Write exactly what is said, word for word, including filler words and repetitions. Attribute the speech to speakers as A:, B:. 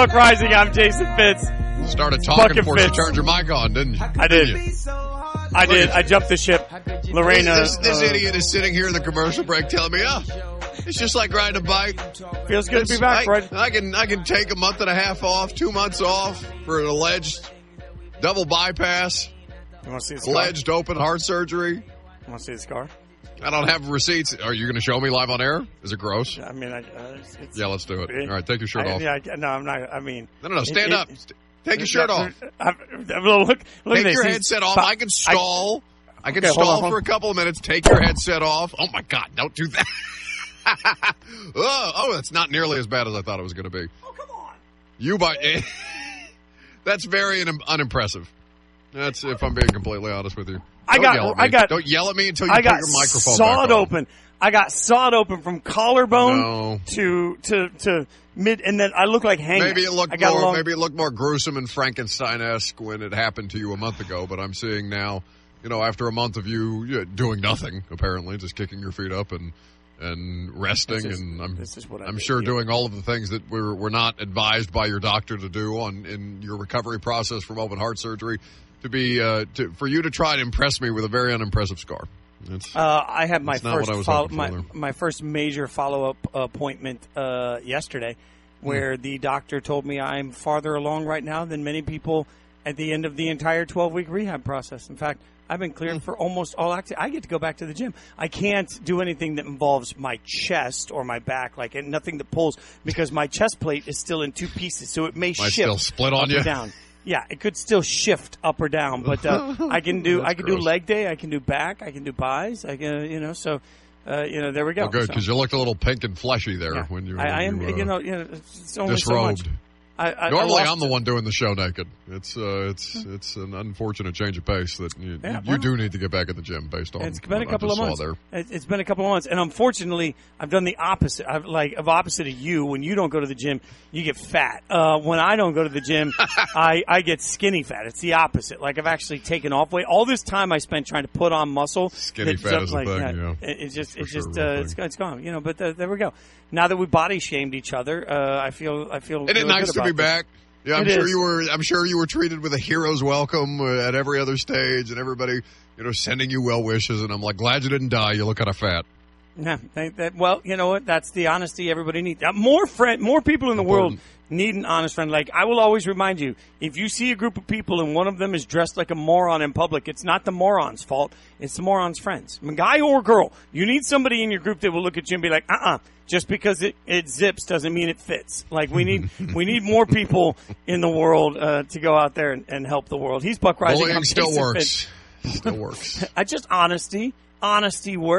A: Buck Rising. I'm Jason Fitz.
B: Started talking before you
A: Fitz.
B: turned your mic on, didn't you?
A: I did.
B: You?
A: I did. I jumped the ship. Lorena.
B: This, this
A: uh,
B: idiot is sitting here in the commercial break telling me, oh, it's just like riding a bike.
A: Feels good
B: It's,
A: to be back,
B: I,
A: right?
B: I can I can take a month and a half off, two months off for an alleged double bypass,
A: You want to see the scar?
B: alleged open heart surgery.
A: You want to see the scar?
B: I don't have receipts. Are you going to show me live on air? Is it gross?
A: I mean, I, uh, it's, it's,
B: Yeah, let's do it. All right, take your shirt
A: I,
B: off.
A: Yeah, I, no, I'm not. I mean,
B: No, no, no, stand
A: it,
B: up.
A: it,
B: St- Take your shirt off.
A: I, I, look, look
B: Take
A: at this.
B: your
A: He's-
B: headset off.
A: but-
B: I can stall. I, can
A: Okay, hold
B: stall
A: on, hold
B: for a couple of minutes. Take your headset off. Oh, my God. Don't do that. oh, oh, that's not nearly as bad as I thought it was going to be.
A: Oh, come on.
B: You by That's very un- unimpressive. That's if I'm being completely honest with you.
A: I
B: Don't
A: got-
B: yell at me.
A: I got-
B: Don't yell at me until you
A: I
B: put
A: got
B: your microphone
A: sawed
B: back on.
A: open. I got sawed open from collarbone
B: No.
A: to to to mid, and then I look like hanging.
B: Maybe it looked
A: I got
B: more.
A: long,
B: Maybe it looked more gruesome and Frankenstein-esque when it happened to you a month ago. But I'm seeing now, you know, after a month of you yeah, doing nothing, apparently, just kicking your feet up and and resting,
A: This is-
B: and I'm
A: this is what I
B: I'm
A: did,
B: sure
A: yeah.
B: doing all of the things that we're we're not advised by your doctor to do on in your recovery process from open heart surgery. To be uh, to, for you to try to impress me with a very unimpressive scar. It's,
A: Uh, I had my
B: That's not
A: first
B: what I was
A: follow,
B: hoping
A: my,
B: for there.
A: my first major follow up appointment uh, yesterday, where
B: Hmm.
A: the doctor told me I'm farther along right now than many people at the end of the entire twelve week rehab process. In fact, I've been cleared
B: Hmm.
A: for almost all activity. I get to go back to the gym. I can't do anything that involves my chest or my back, like and nothing that pulls, because my chest plate is still in two pieces, so it may
B: Might
A: shift
B: still split on
A: up
B: you.
A: or down. Yeah, it could still shift up or down, but uh, I can do
B: That's
A: I can do
B: gross.
A: leg day, I can do back, I can do buys, I can you know so uh, you know there we go.
B: oh, good,
A: So,
B: because you looked a little pink and fleshy there
A: yeah.
B: when you.
A: I,
B: when
A: I am
B: you, uh,
A: you know you know it's only so much.
B: disrobed.
A: I, I,
B: Normally,
A: I lost
B: I'm the one doing the show naked. It's uh, it's it's an unfortunate change of pace that you,
A: Yeah,
B: you
A: well,
B: do need to get back at the gym based on.
A: It's been a
B: what I
A: couple of
B: just
A: months.
B: saw there.
A: It- It's been a couple of months, and unfortunately, I've done the opposite. I've like of opposite of you. When you don't go to the gym, you get fat. Uh, when I don't go to the gym, I, I get skinny fat. It's the opposite. Like I've actually taken off weight. All this time I spent trying to put on muscle.
B: Skinny
A: that's
B: fat
A: up
B: is a
A: like
B: thing,
A: that.
B: yeah.
A: It, it's just it's
B: For
A: just
B: sure,
A: uh,
B: real
A: it's,
B: thing.
A: it's gone. You know, but uh, there we go. Now that we body shamed each other, uh, I feel I feel.
B: Isn't it
A: really
B: nice
A: good
B: to be
A: about this.
B: back? Yeah, I'm
A: It
B: sure
A: is.
B: you were. I'm sure you were treated with a hero's welcome uh, at every other stage, and everybody, you know, sending you well wishes. And I'm like, glad you didn't die. You look kind of fat.
A: Yeah, they, that, well, you know what? That's the honesty everybody needs. Uh, more friend, more people in the
B: Important.
A: world need an honest friend. Like I will always remind you, if you see a group of people and one of them is dressed like a moron in public, it's not the moron's fault. It's the moron's friends, I mean, guy or girl. You need somebody in your group that will look at you and be like, "Uh-uh." Just because it, it zips doesn't mean it fits. Like we need we need more people in the world uh, to go out there and, and help the world. He's Buck Rising.
B: Bullying
A: I'm
B: still
A: Jason
B: works.
A: Fitz.
B: Still works.
A: I just honesty, honesty works.